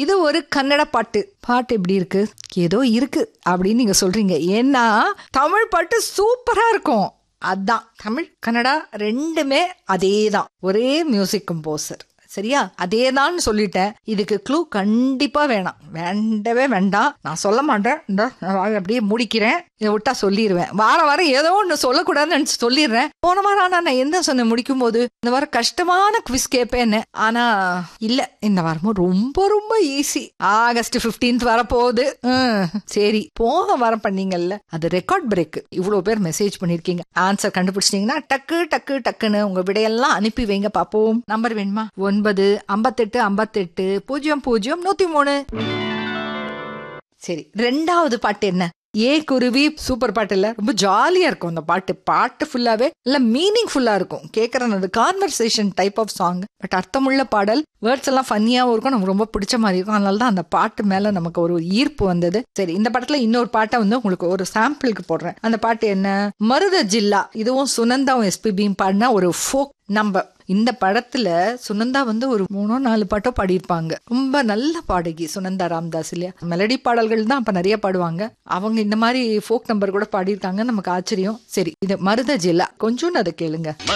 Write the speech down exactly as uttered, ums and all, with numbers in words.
இது ஒரு கன்னட பாட்டு. பாட்டு எப்படி இருக்கு? ஏதோ இருக்கு அப்படின்னு நீங்க சொல்றீங்க. ஏன்னா தமிழ் பாட்டு சூப்பரா இருக்கும். அதான் தமிழ் கன்னடா ரெண்டுமே அதே தான், ஒரே மியூசிக் கம்போசர். சரியா? அதேதான் சொல்லிட்டேன். இதுக்கு க்ளூ கண்டிப்பா வேணாம், வேண்டவே வேண்டாம். நான் சொல்ல மாட்டேன். இந்த அப்படியே முடிக்கிறேன், இதை விட்டா சொல்லிடுவேன். வாரம் வாரம் ஏதோ ஒன்று சொல்லக்கூடாதுன்னு நினைச்சு சொல்லிடுறேன். போன வாரம் ஆனா நான் என்ன சொன்னேன் முடிக்கும் போது, இந்த வாரம் கஷ்டமான குவிஸ் கேட்பேன்னு. ஆனா இல்ல, இந்த வாரமும் ரொம்ப ரொம்ப ஈஸி. ஆகஸ்ட் பிப்டீன்த் வரப்போகுது. சரி, போக வாரம் பண்ணீங்கல்ல, அது ரெக்கார்ட் பிரேக். இவ்வளவு பேர் மெசேஜ் பண்ணிருக்கீங்க. ஆன்சர் கண்டுபிடிச்சிட்டீங்கன்னா டக்கு டக்கு டக்குன்னு உங்க விடையெல்லாம் அனுப்பி வைங்க பாப்போம். நம்பர் வேணுமா? ஒன்பது ஐம்பத்தெட்டு ஐம்பத்தெட்டு பூஜ்ஜியம் பூஜ்ஜியம் நூத்தி மூணு. சரி, ரெண்டாவது பாட்டு என்ன? ஏ குருவி. சூப்பர் பாட்டு இல்ல? ரொம்ப ஜாலியா இருக்கும் அந்த பாட்டு. பாட்டு ஃபுல்லாவே இல்ல மீனிங் ஃபுல்லா இருக்கும். கேட்கறது அது conversation type of song. But அர்த்தமுள்ள பாடல், வேர்ட்ஸ் எல்லாம் ஃபன்னியாவும் இருக்கும், நமக்கு ரொம்ப பிடிச்ச மாதிரி இருக்கும். அதனால தான் அந்த பாட்டு மேல நமக்கு ஒரு ஈர்ப்பு வந்தது. சரி, இந்த பாட்டுல இன்னொரு பாட்டை வந்து உங்களுக்கு ஒரு சாம்பிளுக்கு போடுறேன். அந்த பாட்டு என்ன? மருத ஜில்லா. இதுவும் சுனந்தாவும் எஸ்பிபியும் பாடினா ஒரு ஃபோக் நம்பர். இந்த படத்துல சுனந்தா வந்து ஒரு மூணோ நாலு பாட்டோ பாடியிருப்பாங்க. ரொம்ப நல்ல பாடகி சுனந்தா ராமதாஸ் இல்லையா? மெலடி பாடல்கள் தான் அப்ப நிறைய பாடுவாங்க. அவங்க இந்த மாதிரி ஃபோக் நம்பர் கூட பாடியிருக்காங்க. நமக்கு ஆச்சரியம். சரி, இது மருத ஜில்லா. கொஞ்சம் அதை கேளுங்க.